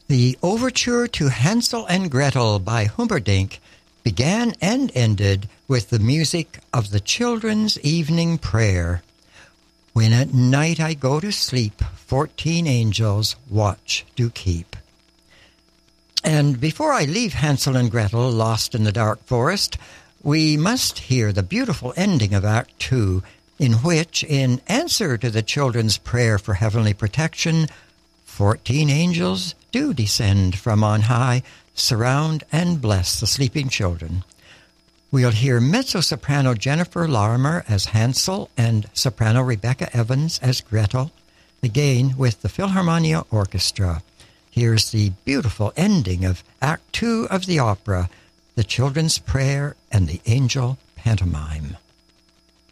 The overture to Hansel and Gretel by Humperdinck began and ended with the music of the children's evening prayer. When at night I go to sleep, 14 angels watch do keep. And before I leave Hansel and Gretel lost in the dark forest, we must hear the beautiful ending of Act 2, in which, in answer to the children's prayer for heavenly protection, 14 angels do descend from on high, surround and bless the sleeping children. We'll hear mezzo-soprano Jennifer Larimer as Hansel and soprano Rebecca Evans as Gretel, again with the Philharmonia Orchestra. Here's the beautiful ending of Act 2 of the opera, the Children's Prayer and the Angel Pantomime.